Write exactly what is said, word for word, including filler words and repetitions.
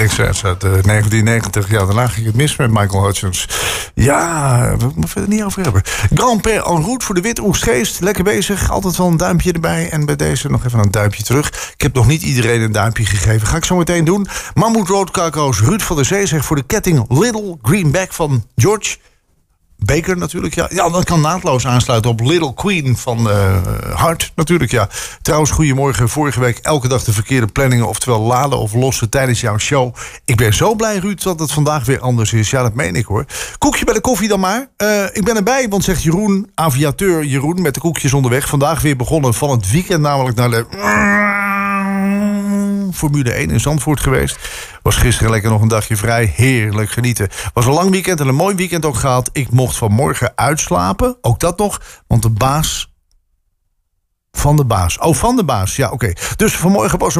X-Rays uit uh, negentien negentig. Ja, daarna ging het mis met Michael Hutchence. Ja, we moeten het verder niet over hebben. Grand-Père en route voor de Wit-Oestgeest. Lekker bezig, altijd wel een duimpje erbij. En bij deze nog even een duimpje terug. Ik heb nog niet iedereen een duimpje gegeven. Ga ik zo meteen doen. Mammoet Road Cargo's Ruud van der Zee zegt voor de ketting Little Greenback van George Baker natuurlijk, ja. Ja, dat kan naadloos aansluiten op Little Queen van uh, Hart natuurlijk, ja. Trouwens, goedemorgen. Vorige week elke dag de verkeerde planningen, oftewel laden of lossen tijdens jouw show. Ik ben zo blij, Ruud, dat het vandaag weer anders is. Ja, dat meen ik, hoor. Koekje bij de koffie dan maar. Uh, ik ben erbij, want zegt Jeroen, aviateur Jeroen, met de koekjes onderweg. Vandaag weer begonnen van het weekend, namelijk naar de Formule één in Zandvoort geweest. Was gisteren lekker nog een dagje vrij. Heerlijk genieten. Was een lang weekend en een mooi weekend ook gehad. Ik mocht vanmorgen uitslapen. Ook dat nog. Want de baas... Van de baas. Oh, van de baas. Ja, oké. Okay. Dus vanmorgen was een